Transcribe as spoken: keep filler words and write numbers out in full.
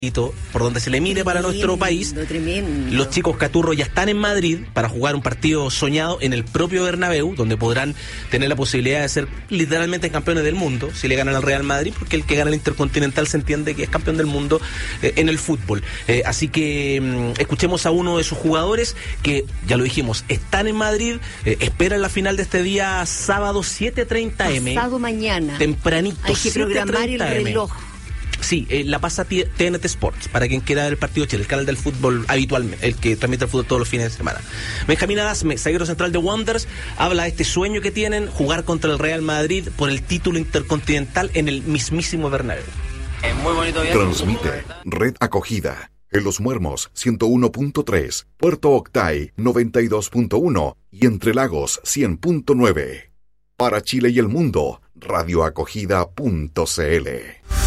por donde se le mire para nuestro país. Tremendo. Los chicos caturros ya están en Madrid para jugar un partido soñado en el propio Bernabéu, donde podrán tener la posibilidad de ser literalmente campeones del mundo si le ganan al Real Madrid, porque el que gana el Intercontinental se entiende que es campeón del mundo eh, en el fútbol. Eh, así que mmm, escuchemos a uno de sus jugadores que, ya lo dijimos, están en Madrid, eh, esperan la final de este día sábado siete treinta eme. Pasado mañana. Tempranito. Hay que programar el reloj. Sí, eh, la pasa T N T Sports, para quien quiera ver el partido de Chile, el canal del fútbol habitualmente, el que transmite el fútbol todos los fines de semana. Benjamín Adasme, zaguero central de Wanderers, habla de este sueño que tienen, jugar contra el Real Madrid por el título intercontinental en el mismísimo Bernabéu. Es muy bonito. Transmite Red Acogida en Los Muermos ciento uno punto tres, Puerto Octay noventa y dos punto uno y Entre Lagos cien punto nueve. Para Chile y el mundo, radioacogida punto c l.